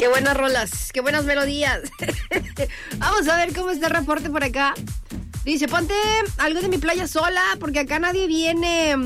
Qué buenas rolas, qué buenas melodías. Vamos a ver cómo está el reporte por acá. Dice, ponte algo de Mi Playa Sola, porque acá nadie viene.